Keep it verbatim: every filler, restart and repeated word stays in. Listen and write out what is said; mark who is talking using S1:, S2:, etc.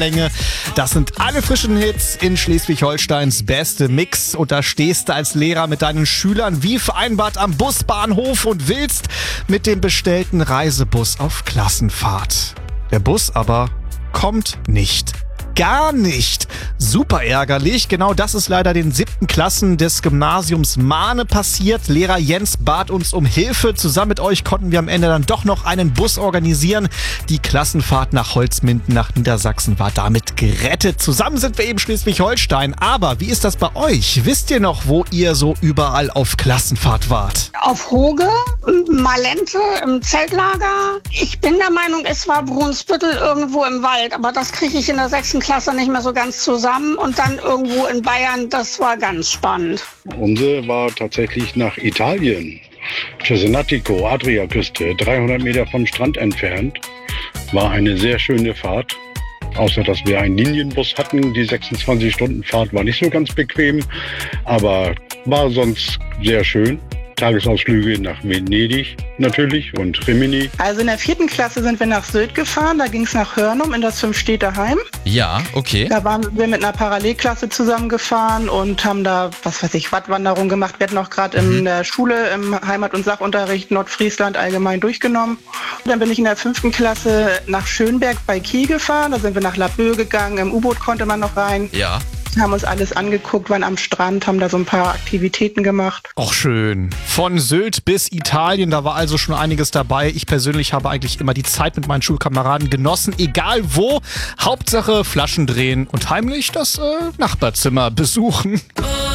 S1: Länge. Das sind alle frischen Hits in Schleswig-Holsteins beste Mix. Und da stehst du als Lehrer mit deinen Schülern wie vereinbart am Busbahnhof und willst mit dem bestellten Reisebus auf Klassenfahrt. Der Bus aber kommt nicht. Gar nicht. Super ärgerlich. Genau das ist leider den siebten Klassen des Gymnasiums Mahne passiert. Lehrer Jens bat uns um Hilfe. Zusammen mit euch konnten wir am Ende dann doch noch einen Bus organisieren. Die Klassenfahrt nach Holzminden nach Niedersachsen war damit gerettet. Zusammen sind wir eben Schleswig-Holstein. Aber wie ist das bei euch? Wisst ihr noch, wo ihr so überall auf Klassenfahrt wart?
S2: Auf Hoge, Malente, im Zeltlager. Ich bin der Meinung, es war Brunsbüttel irgendwo im Wald. Aber das kriege ich in der sechsten Klasse nicht mehr so ganz zusammen. Und dann irgendwo in Bayern, das war ganz spannend.
S3: Unsere war tatsächlich nach Italien. Cesenatico, Adriaküste, dreihundert Meter vom Strand entfernt. War eine sehr schöne Fahrt. Außer, dass wir einen Linienbus hatten. Die sechsundzwanzig Stunden Fahrt war nicht so ganz bequem, aber war sonst sehr schön. Tagesausflüge nach Venedig natürlich und Rimini.
S4: Also in der vierten Klasse sind wir nach Sylt gefahren, da ging es nach Hörnum in das Fünf-Städte-Heim.
S5: Ja, okay.
S4: Da waren wir mit einer Parallelklasse zusammengefahren und haben da, was weiß ich, Wattwanderung gemacht. Wir hatten auch gerade mhm. in der Schule im Heimat- und Sachunterricht Nordfriesland allgemein durchgenommen. Und dann bin ich in der fünften Klasse nach Schönberg bei Kiel gefahren, da sind wir nach Laboe gegangen, im U-Boot konnte man noch rein.
S5: Ja.
S4: Haben uns alles angeguckt, waren am Strand, haben da so ein paar Aktivitäten gemacht.
S1: Och schön. Von Sylt bis Italien, da war also schon einiges dabei. Ich persönlich habe eigentlich immer die Zeit mit meinen Schulkameraden genossen, egal wo. Hauptsache Flaschen drehen und heimlich das äh, Nachbarzimmer besuchen.